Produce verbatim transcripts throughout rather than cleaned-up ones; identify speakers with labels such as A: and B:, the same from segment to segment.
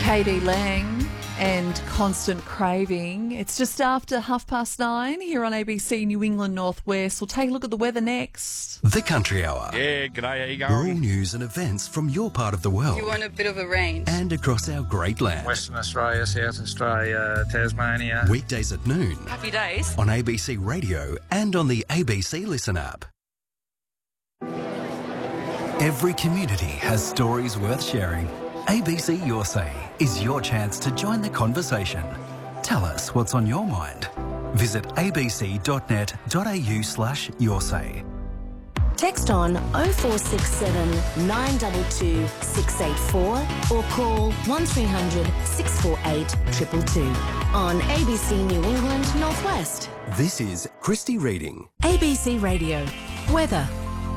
A: K D Lang and Constant Craving. It's just after half past nine here on A B C New England Northwest. We'll take a look at the weather next.
B: The Country Hour.
C: Yeah, g'day, how you
B: Rural
C: going?
B: news and events from your part of the world.
D: You want a bit of a range.
B: And across our great land.
C: Western Australia, South Australia, Tasmania.
B: Weekdays at noon.
D: Happy days.
B: On A B C Radio and on the A B C Listen app. Every community has stories worth sharing. A B C Your Say is your chance to join the conversation. Tell us what's on your mind. Visit abc.net.au slash your say.
E: Text on oh four six seven, nine two two, six eight four or call one three hundred, six four eight, two two two on A B C New England Northwest.
B: This is Christy Reading.
E: A B C Radio. Weather.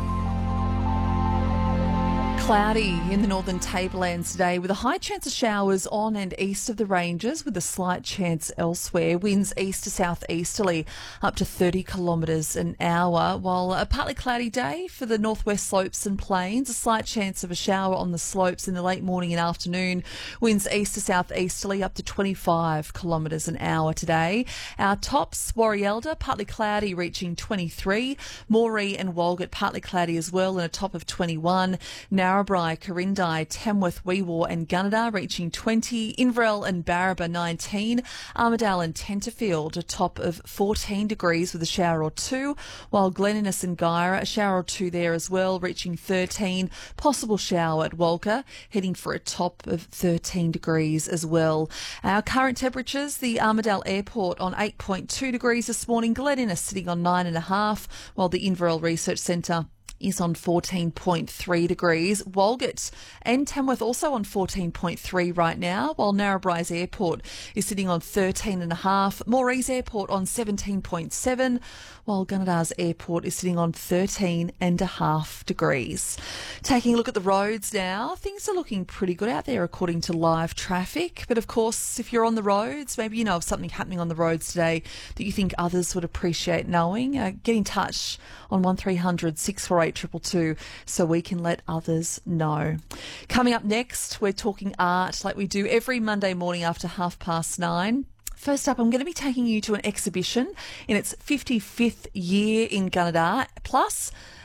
A: Cloudy in the northern tablelands today with a high chance of showers on and east of the ranges with a slight chance elsewhere. Winds east to southeasterly up to thirty kilometres an hour, while a partly cloudy day for the northwest slopes and plains. A slight chance of a shower on the slopes in the late morning and afternoon. Winds east to southeasterly up to twenty-five kilometres an hour today. Our tops, Warrielda, partly cloudy reaching twenty-three. Moree and Walgett, partly cloudy as well and a top of twenty-one. Narrabri, Corindai, Tamworth, Weewar and Gunnedah reaching twenty, Inverell and Barraba nineteen, Armidale and Tenterfield a top of fourteen degrees with a shower or two, while Glen Innes and Guyra a shower or two there as well reaching thirteen, possible shower at Walker heading for a top of thirteen degrees as well. Our current temperatures, the Armidale Airport on eight point two degrees this morning, Glen Innes sitting on nine point five, while the Inverell Research Centre is on fourteen point three degrees. Walgett and Tamworth also on fourteen point three right now, while Narrabri's Airport is sitting on thirteen point five. Moree's Airport on seventeen point seven, while Gunnedah's Airport is sitting on thirteen point five degrees. Taking a look at the roads now, things are looking pretty good out there according to live traffic. But of course, if you're on the roads, maybe you know of something happening on the roads today that you think others would appreciate knowing, uh, get in touch on one three hundred, six four eight, two two two so we can let others know. Coming up next, we're talking art like we do every Monday morning after half past nine. First up, I'm going to be taking you to an exhibition in its fifty-fifth year in Gunnedah, plus